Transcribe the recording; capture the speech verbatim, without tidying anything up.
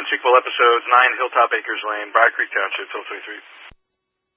sequel episodes, nine Hilltop Acres Lane, Briar Creek Township, Phil twenty-three.